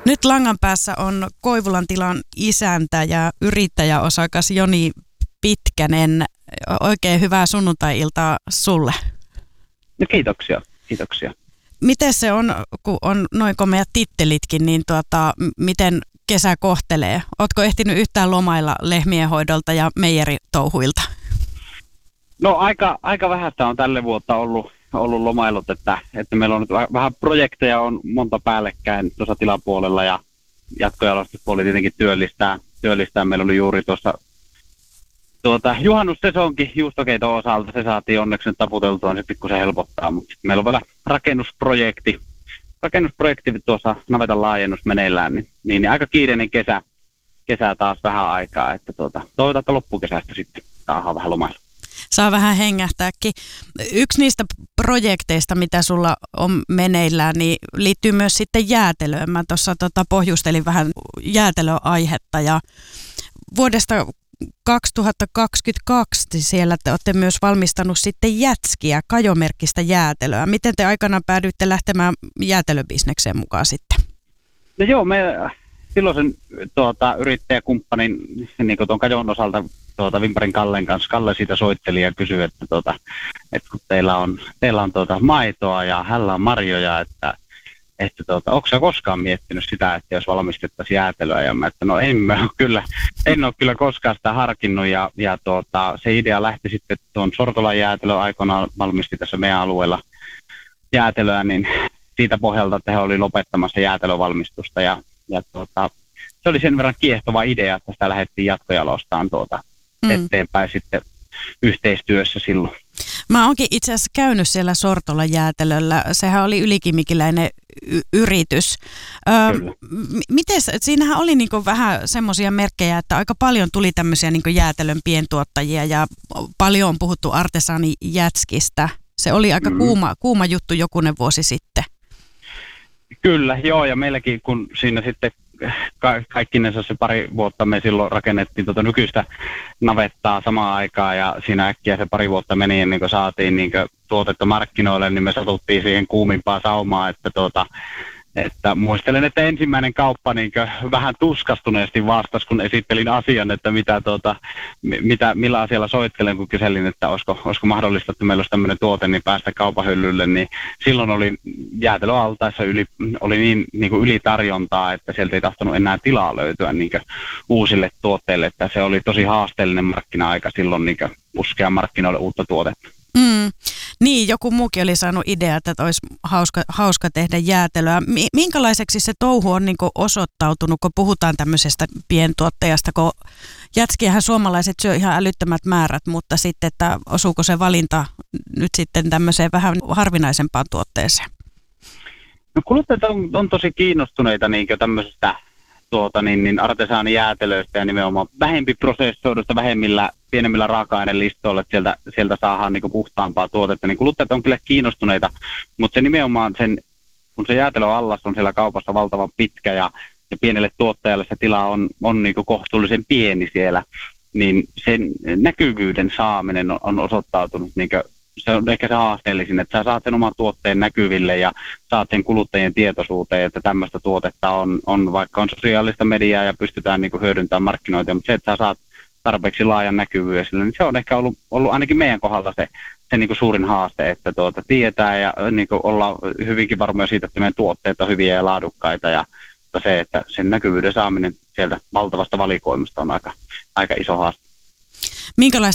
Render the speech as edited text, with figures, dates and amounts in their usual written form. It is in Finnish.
Nyt langan päässä on Koivulan tilan isäntä ja yrittäjäosakas Joni Pitkänen. Oikein hyvää sunnuntai-iltaa sulle. No kiitoksia. Miten se on, kun on noin komeat tittelitkin, niin miten kesä kohtelee? Ootko ehtinyt yhtään lomailla lehmien hoidolta ja meijeritouhuilta? No aika vähäistä on tälle vuotta ollut lomailut, että meillä on nyt vähän projekteja on monta päällekkäin tuossa tilapuolella ja jatkojalostuspuoli tietenkin työllistää. Meillä oli juuri tuossa juhannussesonkin juustokeiton osalta, se saatiin onneksi nyt taputeltua, niin se pikkusen helpottaa, mutta meillä on vielä rakennusprojekti tuossa navetan laajennus meneillään, niin aika kiireinen kesä taas vähän aikaa, että toivotaan, että loppukesästä sitten saadaan vähän lomailla. Saa vähän hengähtääkin. Yksi niistä projekteista, mitä sulla on meneillään, niin liittyy myös sitten jäätelöön. Mä tuossa pohjustelin vähän jäätelöaihetta ja vuodesta 2022 siellä te olette myös valmistanut sitten jätskiä, kajomerkkistä jäätelöä. Miten te aikanaan päädyitte lähtemään jäätelöbisnekseen mukaan sitten? No joo, me silloisen yrittäjäkumppanin niin tuon kajon osalta Vimparin Kallen kanssa. Kalle siitä soitteli ja kysyi, että kun teillä on maitoa ja hänellä on marjoja, että onko sä koskaan miettinyt sitä, että jos valmistettaisiin jäätelöä, ja mä, että no en ole kyllä koskaan sitä harkinnut, ja se idea lähti sitten tuon Sortolan jäätelö aikoinaan valmisti tässä meidän alueella jäätelöä, niin siitä pohjalta, että he oli lopettamassa jäätelövalmistusta, ja se oli sen verran kiehtova idea, että sitä lähdettiin jatkojalostamaan eteenpäin sitten yhteistyössä silloin. Mä oonkin itse asiassa käynyt siellä Sortolan jäätelöllä. Sehän oli ylikimikiläinen yritys. Siinähän oli niinku vähän semmoisia merkkejä, että aika paljon tuli tämmöisiä niinku jäätelön pientuottajia ja paljon on puhuttu artesaanijätskistä. Se oli aika kuuma juttu jokunen vuosi sitten. Kyllä, joo, ja meilläkin kun siinä sitten kaikkinensa se pari vuotta me silloin rakennettiin nykyistä navettaa samaan aikaan ja siinä äkkiä se pari vuotta meni ennen kuin saatiin tuotetta markkinoille, niin me satuttiin siihen kuumimpaan saumaan, että muistelen, että ensimmäinen kauppa vähän tuskastuneesti vastasi, kun esittelin asian, että millä asialla soittelen, kun kyselin, että olisiko mahdollista, että meillä olisi tämmöinen tuote, niin päästä kaupan hyllylle, niin silloin oli jäätelöaltaissa oli niin ylitarjontaa, että sieltä ei tahtonut enää tilaa löytyä uusille tuotteille, että se oli tosi haasteellinen markkina-aika silloin puskea markkinoille uutta tuotetta. Niin, joku muukin oli saanut idea, että olisi hauska tehdä jäätelöä. Minkälaiseksi se touhu on osoittautunut, kun puhutaan tämmöisestä pientuottajasta, kun jätskiähän suomalaiset syö ihan älyttömät määrät, mutta sitten, että osuuko se valinta nyt sitten tämmöiseen vähän harvinaisempaan tuotteeseen? No kuluttajat on tosi kiinnostuneita tämmöisestä artesaanijäätelöistä ja nimenomaan vähempi prosessoidusta, pienemmillä raaka-ainelistoilla, että sieltä saadaan puhtaampaa tuotetta, niin kuluttajat on kyllä kiinnostuneita, mutta se nimenomaan kun se jäätelöallas on siellä kaupassa valtavan pitkä ja pienelle tuottajalle se tila on kohtuullisen pieni siellä, niin sen näkyvyyden saaminen on osoittautunut se on ehkä se haasteellisin, että sä saat sen oman tuotteen näkyville ja saat sen kuluttajien tietoisuuteen, että tämmöistä tuotetta on vaikka on sosiaalista mediaa ja pystytään hyödyntämään markkinointia, mutta se, että sä saat tarpeeksi laajan näkyvyyden sille, niin se on ehkä ollut ainakin meidän kohdalla se suurin haaste, että tietää ja olla hyvinkin varmoja siitä, että meidän tuotteet on hyviä ja laadukkaita ja se, että sen näkyvyyden saaminen sieltä valtavasta valikoimasta on aika iso haaste. Minkälaista